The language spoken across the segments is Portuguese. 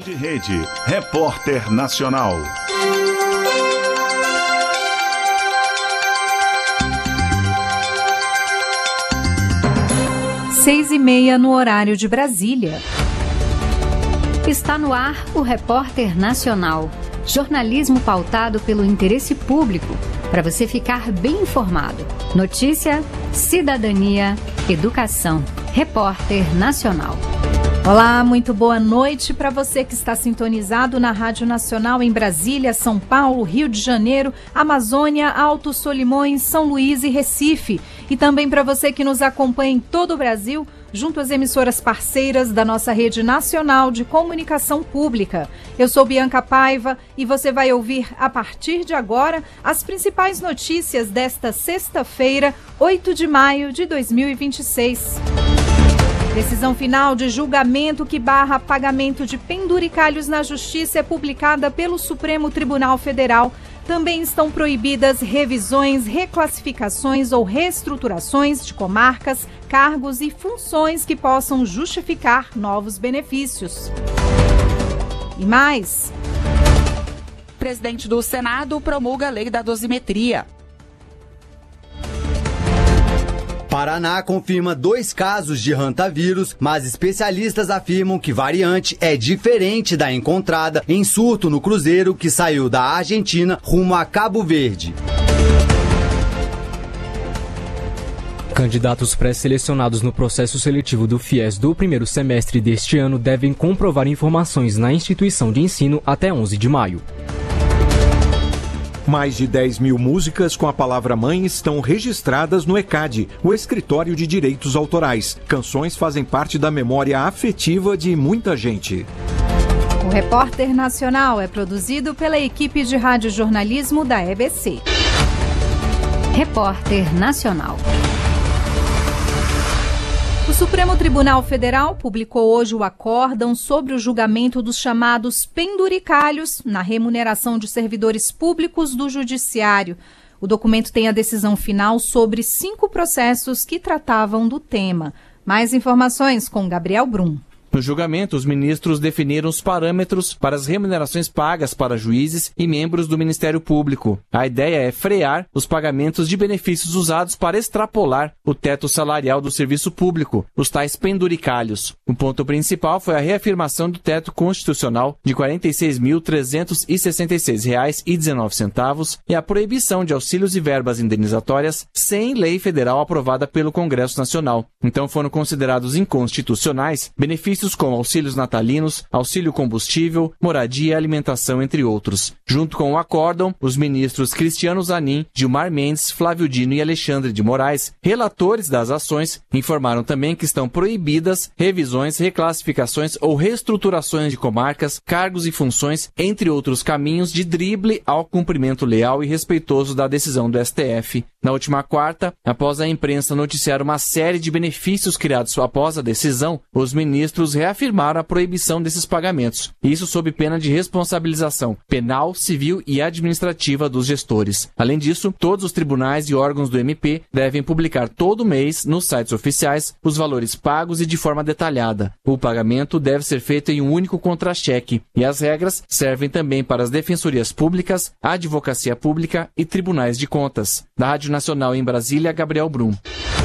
de Rede, Repórter Nacional. 6h30 no horário de Brasília. Está no ar o Repórter Nacional. Jornalismo pautado pelo interesse público, para você ficar bem informado. Notícia, cidadania, educação. Repórter Nacional. Olá, muito boa noite para você que está sintonizado na Rádio Nacional em Brasília, São Paulo, Rio de Janeiro, Amazônia, Alto Solimões, São Luís e Recife. E também para você que nos acompanha em todo o Brasil, junto às emissoras parceiras da nossa rede nacional de comunicação pública. Eu sou Bianca Paiva e você vai ouvir a partir de agora as principais notícias desta sexta-feira, 8 de maio de 2026. Decisão final de julgamento que barra pagamento de penduricalhos na Justiça é publicada pelo Supremo Tribunal Federal. Também estão proibidas revisões, reclassificações ou reestruturações de comarcas, cargos e funções que possam justificar novos benefícios. E mais. O presidente do Senado promulga a lei da dosimetria. Paraná confirma 2 casos de hantavírus, mas especialistas afirmam que variante é diferente da encontrada em surto no cruzeiro que saiu da Argentina rumo a Cabo Verde. Candidatos pré-selecionados no processo seletivo do FIES do primeiro semestre deste ano devem comprovar informações na instituição de ensino até 11 de maio. Mais de 10 mil músicas com a palavra mãe estão registradas no ECAD, o Escritório de Direitos Autorais. Canções fazem parte da memória afetiva de muita gente. O Repórter Nacional é produzido pela equipe de radiojornalismo da EBC. Repórter Nacional. O Supremo Tribunal Federal publicou hoje o acórdão sobre o julgamento dos chamados penduricalhos na remuneração de servidores públicos do Judiciário. O documento tem a decisão final sobre 5 processos que tratavam do tema. Mais informações com Gabriel Brum. No julgamento, os ministros definiram os parâmetros para as remunerações pagas para juízes e membros do Ministério Público. A ideia é frear os pagamentos de benefícios usados para extrapolar o teto salarial do serviço público, os tais penduricalhos. O ponto principal foi a reafirmação do teto constitucional de R$ 46.366,19 e a proibição de auxílios e verbas indenizatórias sem lei federal aprovada pelo Congresso Nacional. Então foram considerados inconstitucionais benefícios como auxílios natalinos, auxílio combustível, moradia e alimentação, entre outros. Junto com o acórdão, os ministros Cristiano Zanin, Gilmar Mendes, Flávio Dino e Alexandre de Moraes, relatores das ações, informaram também que estão proibidas revisões, reclassificações ou reestruturações de comarcas, cargos e funções, entre outros caminhos de drible ao cumprimento leal e respeitoso da decisão do STF. Na última quarta, após a imprensa noticiar uma série de benefícios criados após a decisão, os ministros reafirmaram a proibição desses pagamentos, isso sob pena de responsabilização penal, civil e administrativa dos gestores. Além disso, todos os tribunais e órgãos do MP devem publicar todo mês nos sites oficiais os valores pagos e de forma detalhada. O pagamento deve ser feito em um único contra-cheque e as regras servem também para as defensorias públicas, a advocacia pública e tribunais de contas. Da Rádio Nacional em Brasília, Gabriel Brum.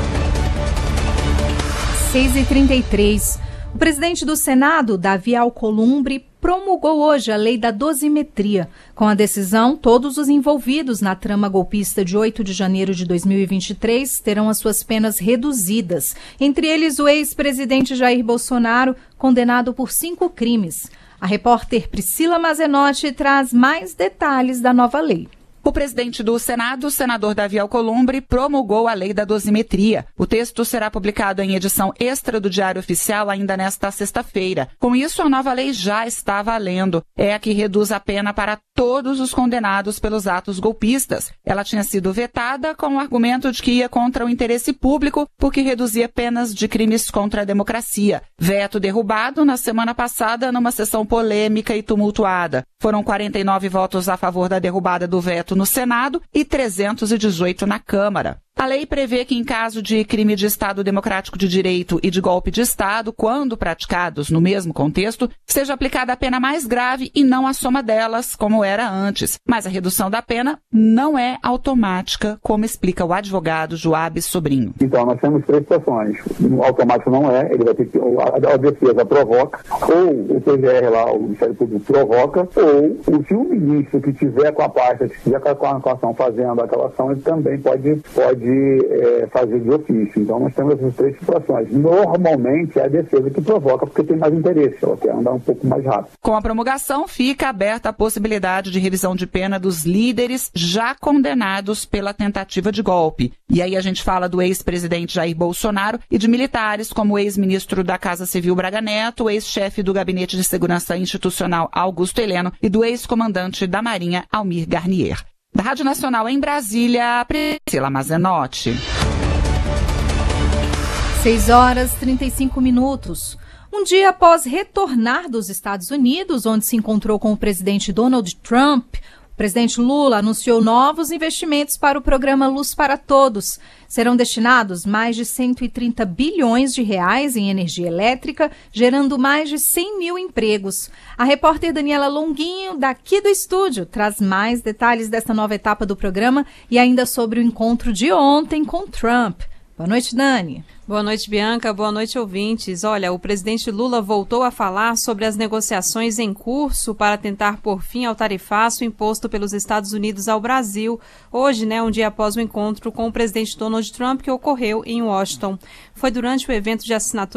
6h33. O presidente do Senado, Davi Alcolumbre, promulgou hoje a lei da dosimetria. Com a decisão, todos os envolvidos na trama golpista de 8 de janeiro de 2023 terão as suas penas reduzidas. Entre eles, o ex-presidente Jair Bolsonaro, condenado por 5 crimes. A repórter Priscila Mazenotti traz mais detalhes da nova lei. O presidente do Senado, o senador Davi Alcolumbre, promulgou a lei da dosimetria. O texto será publicado em edição extra do Diário Oficial ainda nesta sexta-feira. Com isso, a nova lei já está valendo. É a que reduz a pena para todos os condenados pelos atos golpistas. Ela tinha sido vetada com o argumento de que ia contra o interesse público, porque reduzia penas de crimes contra a democracia. Veto derrubado na semana passada numa sessão polêmica e tumultuada. Foram 49 votos a favor da derrubada do veto no Senado e 318 na Câmara. A lei prevê que, em caso de crime de Estado Democrático de Direito e de golpe de Estado, quando praticados no mesmo contexto, seja aplicada a pena mais grave e não a soma delas, como era antes. Mas a redução da pena não é automática, como explica o advogado Joab Sobrinho. Então, nós temos 3 situações. O automático não é, ele vai ter que, a defesa provoca, ou o PGR lá, o Ministério Público provoca, ou se o ministro que tiver com a pasta, que tiver com a ação fazendo aquela ação, ele também pode fazer de ofício. Então nós temos essas 3 situações. Normalmente é a defesa que provoca, porque tem mais interesse, ela quer andar um pouco mais rápido. Com a promulgação, fica aberta a possibilidade de revisão de pena dos líderes já condenados pela tentativa de golpe. E aí a gente fala do ex-presidente Jair Bolsonaro e de militares como o ex-ministro da Casa Civil Braga Neto, o ex-chefe do Gabinete de Segurança Institucional Augusto Heleno e do ex-comandante da Marinha Almir Garnier. Da Rádio Nacional em Brasília, Priscila Mazenotti. 6h35. Um dia após retornar dos Estados Unidos, onde se encontrou com o presidente Donald Trump, o presidente Lula anunciou novos investimentos para o programa Luz para Todos. Serão destinados mais de 130 bilhões de reais em energia elétrica, gerando mais de 100 mil empregos. A repórter Daniela Longuinho, daqui do estúdio, traz mais detalhes desta nova etapa do programa e ainda sobre o encontro de ontem com Trump. Boa noite, Dani. Boa noite, Bianca. Boa noite, ouvintes. Olha, o presidente Lula voltou a falar sobre as negociações em curso para tentar pôr fim ao tarifaço imposto pelos Estados Unidos ao Brasil. Hoje, um dia após o encontro com o presidente Donald Trump, que ocorreu em Washington. Foi durante o evento de assinatura